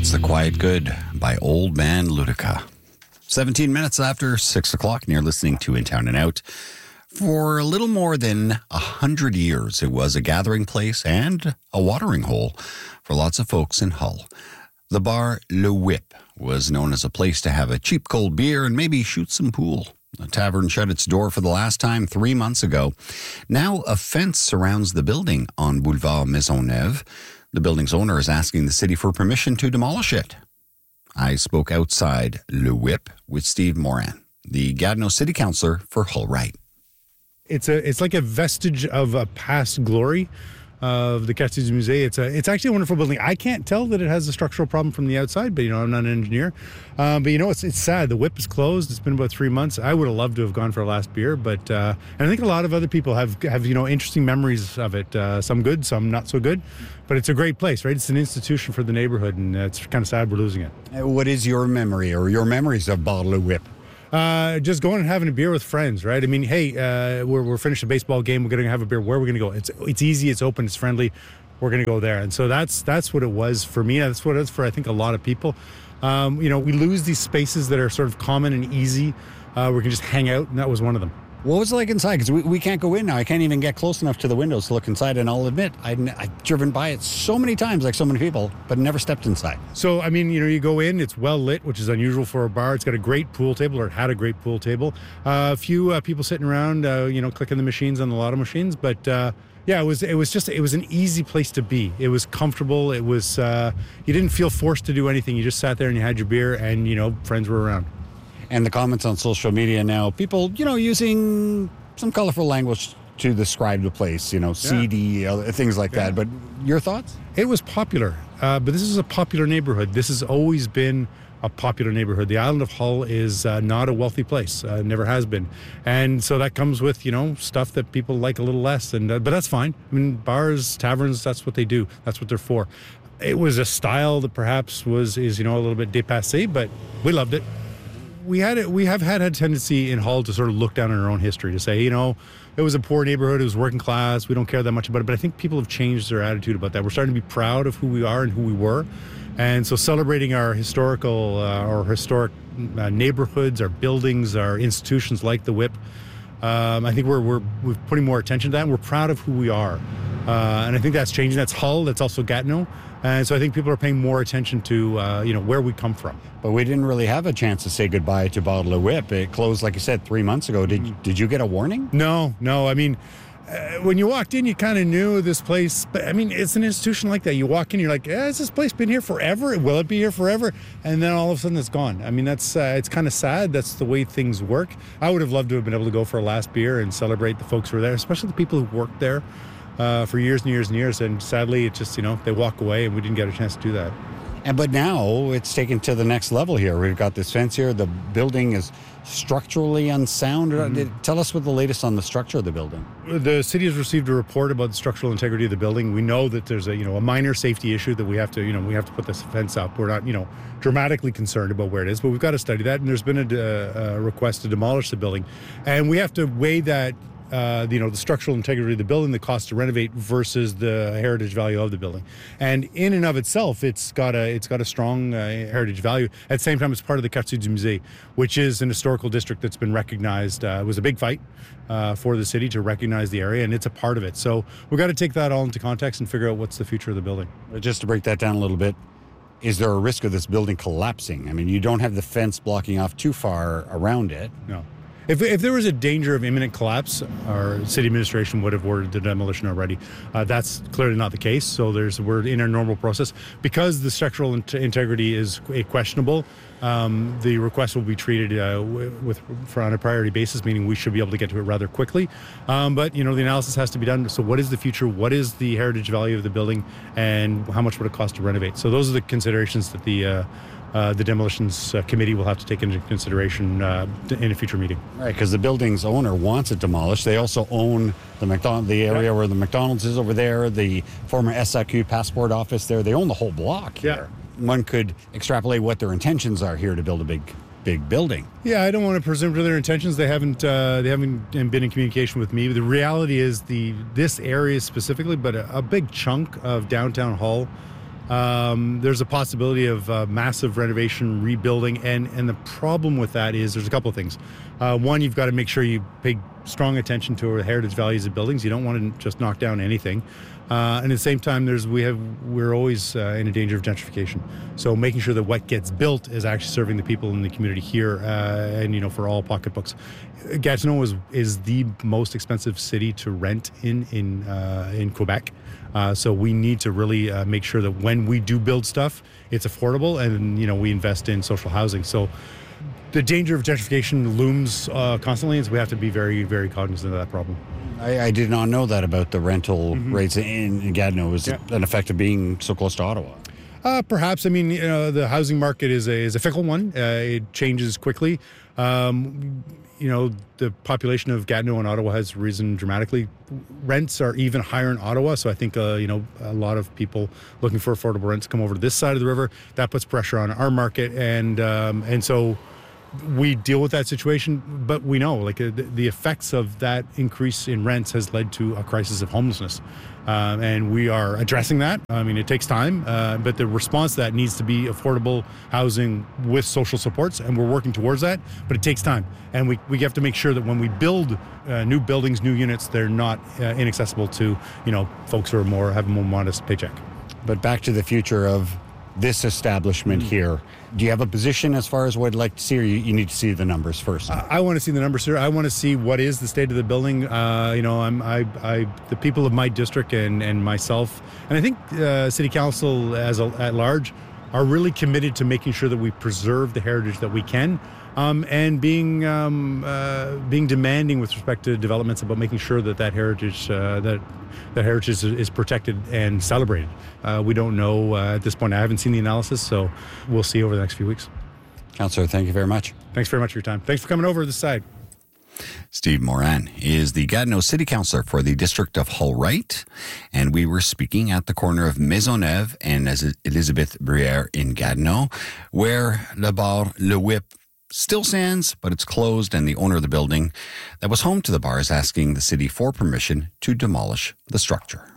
That's The Quiet Good by Old Man Ludica. 17 minutes after 6 o'clock, and you're listening to In Town and Out. For a little more than 100 years, it was a gathering place and a watering hole for lots of folks in Hull. The bar Le Whip was known as a place to have a cheap cold beer and maybe shoot some pool. The tavern shut its door for the last time 3 months ago. Now a fence surrounds the building on Boulevard Maisonneuve. The building's owner is asking the city for permission to demolish it. I spoke outside Le Whip with Steve Moran, the Gatineau City Councillor for Hull Right. It's like a vestige of a past glory of the Quartier du Musée. It's actually a wonderful building. I can't tell that it has a structural problem from the outside, but I'm not an engineer. But it's sad. The Whip is closed. It's been about 3 months. I would have loved to have gone for a last beer, but and I think a lot of other people have interesting memories of it. Some good, some not so good. But it's a great place, right? It's an institution for the neighborhood, and it's kind of sad we're losing it. What is your memory or your memories of Bar Le Whip? Just going and having a beer with friends, right? I mean, hey, we're finished a baseball game. We're going to have a beer. Where are we going to go? It's easy. It's open. It's friendly. We're going to go there. And so that's what it was for me. That's what it is for, I think, a lot of people. We lose these spaces that are sort of common and easy. We can just hang out, and that was one of them. What was it like inside? Because we can't go in now. I can't even get close enough to the windows to look inside. And I'll admit, I've driven by it so many times, like so many people, but never stepped inside. So, I mean, you go in, it's well lit, which is unusual for a bar. It's got a great pool table, or it had a great pool table. A few people sitting around, clicking the machines on the lotto machines. But, it was an easy place to be. It was comfortable. It was, you didn't feel forced to do anything. You just sat there and you had your beer and, friends were around. And the comments on social media now, people, using some colorful language to describe the place, CD, things like that. But your thoughts? It was popular, but this is a popular neighborhood. This has always been a popular neighborhood. The island of Hull is not a wealthy place, never has been. And so that comes with, stuff that people like a little less. But that's fine. I mean, bars, taverns, that's what they do. That's what they're for. It was a style that perhaps is a little bit dépassé, but we loved it. We have had a tendency in Hull to sort of look down on our own history, to say, it was a poor neighborhood, it was working class, we don't care that much about it. But I think people have changed their attitude about that. We're starting to be proud of who we are and who we were. And so celebrating our historic neighborhoods, our buildings, our institutions like the Whip, I think we're putting more attention to that, and we're proud of who we are. And I think that's changing. That's Hull, that's also Gatineau. And so I think people are paying more attention to, where we come from. But we didn't really have a chance to say goodbye to Bar Le Whip. It closed, like you said, 3 months ago. Did you get a warning? No. I mean, when you walked in, you kind of knew this place. But I mean, it's an institution like that. You walk in, you're like, has this place been here forever? Will it be here forever? And then all of a sudden it's gone. I mean, that's it's kind of sad. That's the way things work. I would have loved to have been able to go for a last beer and celebrate the folks who were there, especially the people who worked there for years and years and years. And sadly, it just, they walk away and we didn't get a chance to do that. But now it's taken to the next level here. We've got this fence here. The building is structurally unsound. Tell us what the latest on the structure of the building. The city has received a report about the structural integrity of the building. We know that there's a minor safety issue that we have to put this fence up. We're not dramatically concerned about where it is, but we've got to study that. And there's been a request to demolish the building, and we have to weigh that. The structural integrity of the building, the cost to renovate versus the heritage value of the building. And in and of itself, it's got a strong heritage value. At the same time, it's part of the Quartier du Musée, which is an historical district that's been recognized. It was a big fight for the city to recognize the area, and it's a part of it. So we've got to take that all into context and figure out what's the future of the building. Just to break that down a little bit, is there a risk of this building collapsing? I mean, you don't have the fence blocking off too far around it. No. If there was a danger of imminent collapse, our city administration would have ordered the demolition already. That's clearly not the case. So we're in our normal process. Because the structural integrity is questionable, the request will be treated on a priority basis, meaning we should be able to get to it rather quickly. But the analysis has to be done. So what is the future? What is the heritage value of the building? And how much would it cost to renovate? So those are the considerations that the demolitions committee will have to take into consideration in a future meeting. Right, because the building's owner wants it demolished. They also own the area where the McDonald's is over there, the former SAQ passport office there. They own the whole block here. One could extrapolate what their intentions are here to build a big building. Yeah, I don't want to presume to their intentions. They haven't been in communication with me. The reality is this area specifically, but a big chunk of downtown Hull there's a possibility of massive renovation, rebuilding, and the problem with that is there's a couple of things. One, you've got to make sure you pay strong attention to the heritage values of buildings. You don't want to just knock down anything. And at the same time, we're always in a danger of gentrification. So making sure that what gets built is actually serving the people in the community here, and for all pocketbooks. Gatineau is the most expensive city to rent in Quebec. So we need to really make sure that when we do build stuff, it's affordable, and we invest in social housing. So the danger of gentrification looms constantly, and so we have to be very, very cognizant of that problem. I did not know that about the rental rates in Gatineau. Is it an effect of being so close to Ottawa? Perhaps. I mean, the housing market is a fickle one. It changes quickly. The population of Gatineau and Ottawa has risen dramatically. Rents are even higher in Ottawa, so I think a lot of people looking for affordable rents come over to this side of the river. That puts pressure on our market, and so we deal with that situation. But we know, the effects of that increase in rents has led to a crisis of homelessness. And we are addressing that. I mean, it takes time, but the response to that needs to be affordable housing with social supports, and we're working towards that, but it takes time. And we have to make sure that when we build new buildings, new units, they're not inaccessible to, folks who have a more modest paycheck. But back to the future of this establishment here. Do you have a position as far as what I'd like to see, or you need to see the numbers first? I want to see the numbers, sir. I want to see what is the state of the building. The people of my district and myself, and I think City Council at large, are really committed to making sure that we preserve the heritage that we can, and being demanding with respect to developments about making sure that heritage that heritage is protected and celebrated. We don't know at this point. I haven't seen the analysis, so we'll see over the next few weeks. Councillor, thank you very much. Thanks very much for your time. Thanks for coming over to this side. Steve Moran is the Gatineau City Councillor for the District of Hull-Wright, and we were speaking at the corner of Maisonneuve and Elizabeth Bruyère in Gatineau, where Le Bar Le Whip still stands, but it's closed, and the owner of the building that was home to the bar is asking the city for permission to demolish the structure.